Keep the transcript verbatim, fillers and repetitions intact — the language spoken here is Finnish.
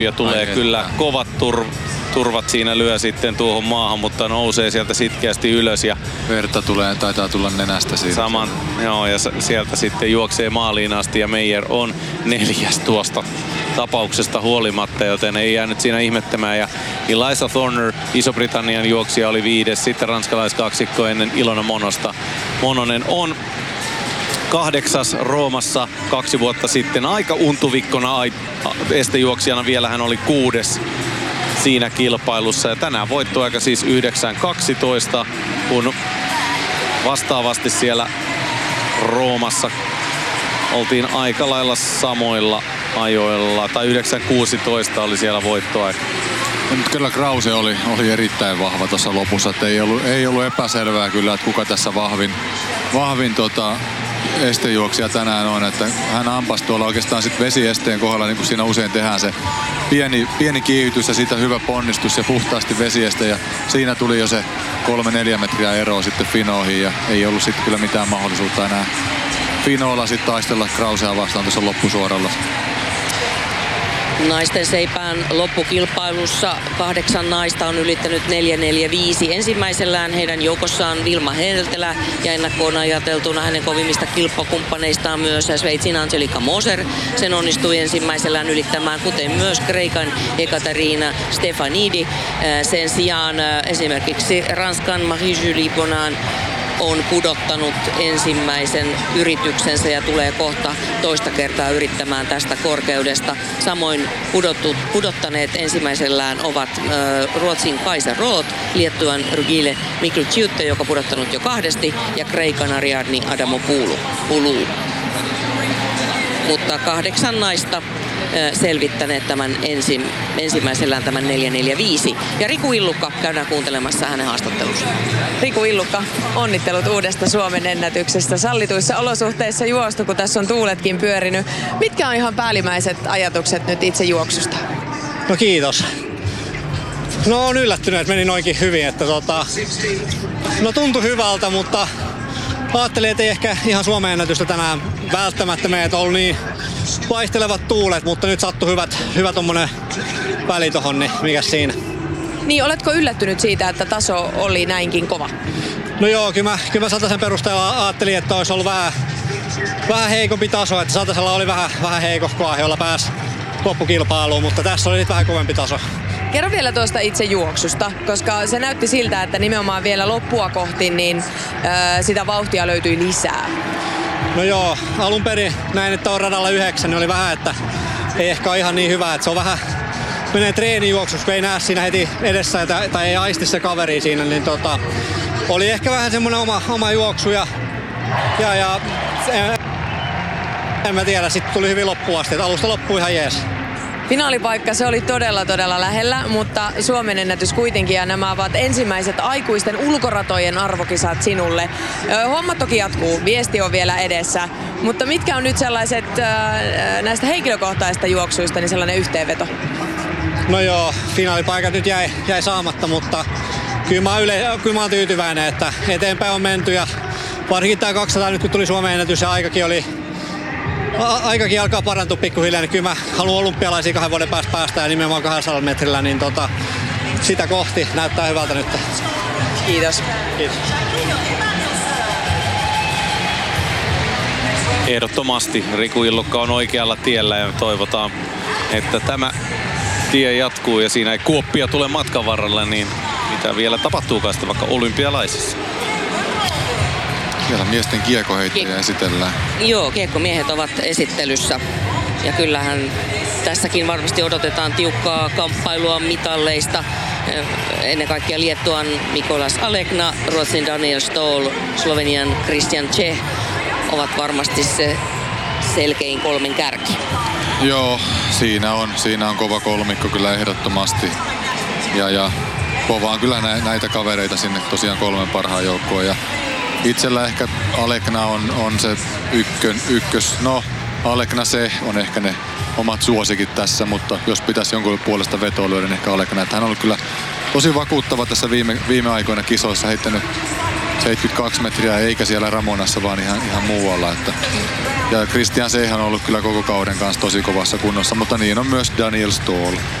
Ja tulee Ai kyllä että. kovat tur, turvat siinä lyö sitten tuohon maahan, mutta nousee sieltä sitkeästi ylös. Ja verta tulee, taitaa tulla nenästä siitä. Saman, joo, ja sieltä sitten juoksee maaliin asti ja Meijer on neljäs tuosta tapauksesta huolimatta, joten ei jäänyt siinä ihmettämään. Ja Eliza Thorner, Iso-Britannian juoksija, oli viides, sitten ranskalaiskaksikko ennen Ilona Monosta. Mononen on kahdeksas Roomassa kaksi vuotta sitten. Aika untuvikkona estejuoksijana, vielä hän oli kuudes siinä kilpailussa. Ja tänään voittoaika siis yhdeksän kaksitoista, kun vastaavasti siellä Roomassa oltiin aika lailla samoilla ajoilla. Tai yhdeksän kuusitoista oli siellä voittoaika. Ja nyt kyllä Krause oli, oli erittäin vahva tuossa lopussa. Että ei, ollut, ei ollut epäselvää kyllä, että kuka tässä vahvin, vahvin tota, estejuoksija tänään on. Että hän ampasi tuolla oikeastaan sit vesiesteen kohdalla, niin kuin siinä usein tehdään se pieni, pieni kiihdytys ja siitä hyvä ponnistus ja puhtaasti vesieste. Ja siinä tuli jo se kolme neljä metriä eroa sitten Finoihin ja ei ollut sitten kyllä mitään mahdollisuutta enää Finoilla sitten taistella Krausea vastaan tuossa loppusuoralla. Naisten seipään loppukilpailussa kahdeksan naista on ylittänyt neljä neljä viisi. Ensimmäisellään heidän joukossaan Vilma Heltelä ja ennakkoon ajateltuna hänen kovimmista kilppakumppaneistaan myös Sveitsin Angelika Moser. Sen onnistui ensimmäisellään ylittämään, kuten myös Kreikan Ekaterina Stefanidi. Sen sijaan esimerkiksi Ranskan Marie-Julie Bonan on pudottanut ensimmäisen yrityksensä ja tulee kohta toista kertaa yrittämään tästä korkeudesta. Samoin pudotut, pudottaneet ensimmäisellään ovat äh, Ruotsin Kaisa Roth, Liettuan Rugile Mikluchiutte, joka pudottanut jo kahdesti, ja Kreikan Ariadni Adamopoulou. Mutta kahdeksan naista selvittäneet tämän ensi, ensimmäisellään tämän neljä neljä viisi. Ja Riku Illukka, käydään kuuntelemassa hänen haastattelunsa. Riku Illukka, onnittelut uudesta Suomen ennätyksestä. Sallituissa olosuhteissa juostu, kun tässä on tuuletkin pyörinyt. Mitkä on ihan päällimmäiset ajatukset nyt itse juoksusta? No kiitos. No on yllättynyt, että meni noinkin hyvin. Että tota, no tuntui hyvältä, mutta ajattelin, että ei ehkä ihan Suomen ennätystä tänään välttämättä mene, että on ollut niin vaihtelevat tuulet, mutta nyt sattui hyvät, hyvä tommonen väli tohon, niin mikäs siinä. Niin, oletko yllättynyt siitä, että taso oli näinkin kova? No joo, kyllä mä, kyllä mä satasen perusteella ajattelin, että olisi ollut vähän, vähän heikompi taso, että satasella oli vähän, vähän heikohkoa, jolla pääsi loppukilpailuun, mutta tässä oli vähän kovempi taso. Kerro vielä tuosta itse juoksusta, koska se näytti siltä, että nimenomaan vielä loppua kohti, niin ää, sitä vauhtia löytyi lisää. No joo, alun perin näin, että on radalla yhdeksän, niin oli vähän, että ei ehkä ole ihan niin hyvä, että se on vähän, menee treenijuoksuksi, kun ei näe siinä heti edessä tai, tai ei aisti se kaveri siinä, niin tota, oli ehkä vähän semmoinen oma, oma juoksu ja, ja, ja en, en mä tiedä, sitten tuli hyvin loppuun asti, että alusta loppui ihan jees. Finaalipaikka, se oli todella todella lähellä, mutta Suomen ennätys kuitenkin, ja nämä ovat ensimmäiset aikuisten ulkoratojen arvokisat sinulle. Homma toki jatkuu, viesti on vielä edessä, mutta mitkä on nyt sellaiset näistä henkilökohtaisista juoksuista niin sellainen yhteenveto? No joo, finaalipaikat nyt jäi, jäi saamatta, mutta kyllä mä, yle, kyllä mä oon tyytyväinen, että eteenpäin on menty ja varsinkin tää kaksisataa nyt kun tuli Suomen ennätys ja aikakin oli Aikakin alkaa parantua pikkuhiljaa, niin kyllä mä haluan olympialaisia kahden vuoden päästä päästä ja nimenomaan kahdella metrillä, niin tota, sitä kohti näyttää hyvältä nyt. Kiitos. Kiitos. Ehdottomasti Riku Illukka on oikealla tiellä ja toivotaan, että tämä tie jatkuu ja siinä ei kuoppia tule matkan varrella, niin mitä vielä tapahtuukaan sitten vaikka olympialaisissa. Siellä miesten kiekoheittäjiä esitellään. Joo, kiekkomiehet ovat esittelyssä. Ja kyllähän tässäkin varmasti odotetaan tiukkaa kamppailua mitalleista. Ennen kaikkea Liettuan Mikolas Alekna, Ruotsin Daniel Stoll, Slovenian Christian Čech ovat varmasti se selkein kolmen kärki. Joo, siinä on, siinä on kova kolmikko kyllä ehdottomasti. Ja, ja povaan kyllä näitä kavereita sinne tosiaan kolmen parhaan joukkoon. Ja itsellä ehkä Alekna on, on se ykkön, ykkös. No, Alekna se on ehkä ne omat suosikit tässä, mutta jos pitäisi jonkun puolesta vetoa lyödä, niin ehkä Alekna. Että hän on ollut kyllä tosi vakuuttava tässä viime, viime aikoina kisoissa, heittänyt seitsemänkymmentäkaksi metriä eikä siellä Ramonassa, vaan ihan, ihan muualla. Että. Ja Christian Seihan on ollut kyllä koko kauden kanssa tosi kovassa kunnossa, mutta niin on myös Daniel Stoll.